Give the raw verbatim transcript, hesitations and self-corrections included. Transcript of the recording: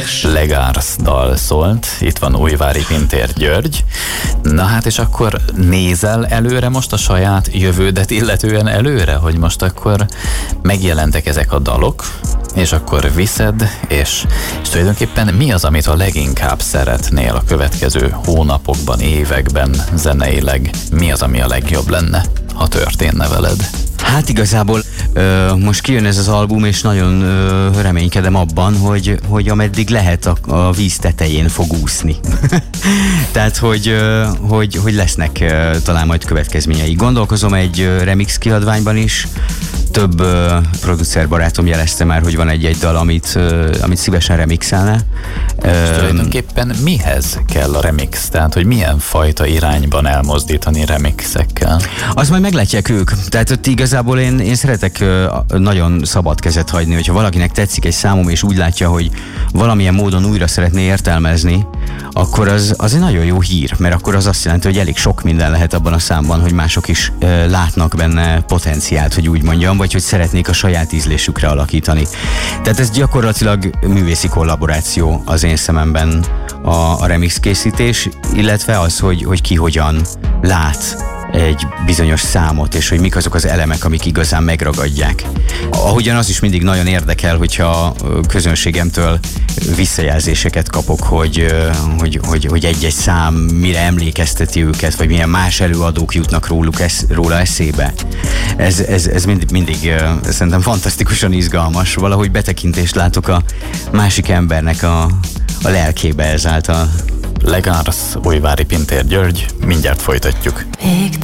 Legars dal szólt, itt van Újvári Pintér György. Na hát, és akkor nézel előre most a saját jövődet illetően előre, hogy most akkor megjelentek ezek a dalok, és akkor viszed, és, és tulajdonképpen mi az, amit a leginkább szeretnél a következő hónapokban, években zeneileg? Mi az, ami a legjobb lenne, ha történne veled? Hát igazából ö, most kijön ez az album, és nagyon ö, reménykedem abban, hogy, hogy ameddig lehet a, a víz tetején fog úszni. Tehát, hogy, ö, hogy, hogy lesznek ö, talán majd következményei. Gondolkozom egy ö, remix kiadványban is. Több ö, producer barátom jelezte már, hogy van egy-egy dal, amit, ö, amit szívesen remixelne. És tulajdonképpen mihez kell a remix? Tehát, hogy milyen fajta irányban elmozdítani remixekkel? Azt majd meglátják ők. Tehát ott igazából én, én szeretek ö, nagyon szabad kezet hagyni, hogyha valakinek tetszik egy számom, és úgy látja, hogy valamilyen módon újra szeretné értelmezni, akkor az, az egy nagyon jó hír, mert akkor az azt jelenti, hogy elég sok minden lehet abban a számban, hogy mások is ö, látnak benne potenciált, hogy úgy mondjam, vagy hogy szeretnék a saját ízlésükre alakítani. Tehát ez gyakorlatilag művészi kollaboráció az én szememben a, a remix készítés, illetve az, hogy, hogy ki hogyan lát egy bizonyos számot, és hogy mik azok az elemek, amik igazán megragadják. Ahogyan az is mindig nagyon érdekel, hogyha közönségemtől visszajelzéseket kapok, hogy, hogy, hogy, hogy egy-egy szám mire emlékezteti őket, vagy milyen más előadók jutnak róluk esz, róla eszébe. Ez, ez, ez mind, mindig szerintem fantasztikusan izgalmas. Valahogy betekintést látok a másik embernek a, a lelkébe ezáltal. Legars, Újvári Pintér György, mindjárt folytatjuk. Végtelen